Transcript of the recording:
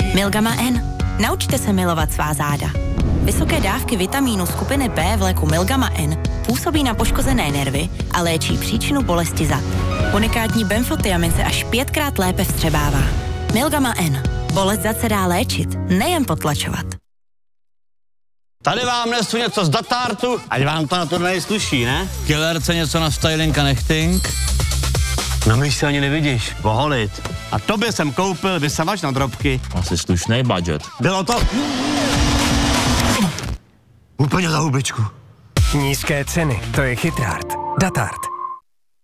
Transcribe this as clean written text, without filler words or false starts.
Milgama N. Naučte se milovat svá záda. Vysoké dávky vitamínu skupiny B v léku Milgama N působí na poškozené nervy a léčí příčinu bolesti zad. Unikátní benfotiamin se až 5krát lépe vstřebává. Milgama N. Bolest zad se dá léčit, nejen potlačovat. Tady vám nesu něco z datártu, ať vám to na to nejsluší, ne? Killerce něco na styling a nechting. No my se ani nevidíš. Poholit. A tobě jsem koupil vysavač na drobky. Asi slušný budget. Bylo to... Úplně za hubičku. Nízké ceny, to je Chytrart. Datart.